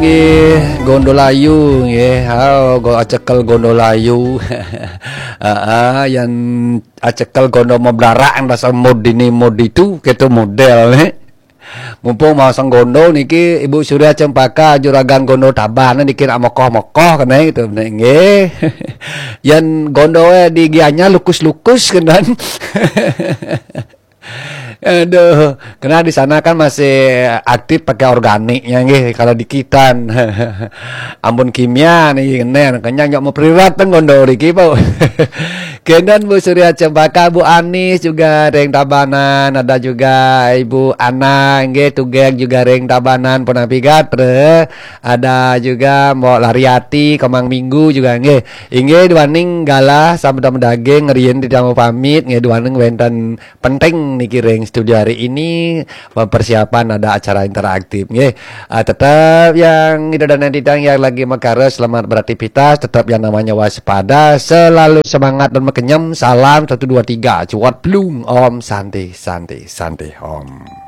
Gondolayu nggih, go acekel gondolayu. Yang acekel gondo meblarang rasa mod ini mod itu gitu model nih. Mumpung mau sang gondo niki Ibu Surya Cempaka juragan gondo taban niki mokoh-mokoh kena gitu nggih. Yang gondo di gianya lukus-lukus kan. Aduh, karena di sana kan masih aktif pakai organiknya nggih kalau di Kitan. Ampun kimia nih kenen kenyang nggak mau privat kan gondo iki po. Kenan Bu Surya Cempaka, Bu Anis juga reng tabanan, ada juga Ibu Ana nggih tugeg juga reng tabanan pun apigat ada juga Mbok Lariati Kemang Minggu juga nggih. Inggih duaning galah sabda daging ngerian di tamu pamit nggih duaning wenten penting niki reng studio hari ini persiapan ada acara interaktif nggih. Tetap yang itu dan tidak yang lagi mekare selamat beraktivitas, tetap yang namanya waspada, selalu semangat dan mekenyam. Salam 1 2 3 cuat blung om santai santai santai om.